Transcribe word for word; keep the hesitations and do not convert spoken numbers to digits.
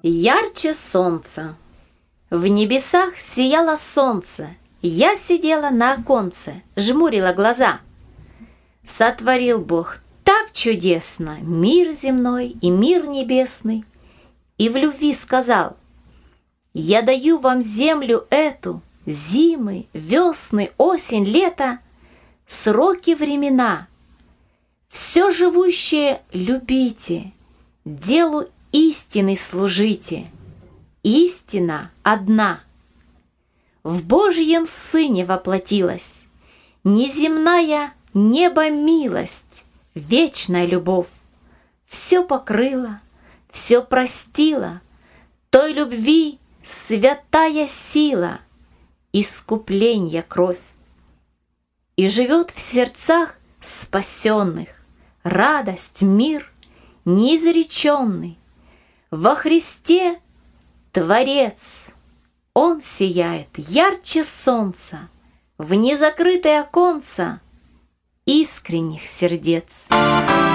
Ярче солнца. В небесах сияло солнце. Я сидела на оконце, жмурила глаза. Сотворил Бог так чудесно мир земной и мир небесный, и в любви сказал: я даю вам землю эту, зимы, весны, осень, лето, сроки времена. Все живущее любите, делу истины служите. Истина одна. В Божьем Сыне воплотилась неземная небо милость, вечная любовь. Все покрыла, все простила, той любви святая сила, искупления кровь. И живет в сердцах спасенных радость, мир неизреченный. Во Христе Творец, Он сияет ярче солнца в незакрытое оконца искренних сердец.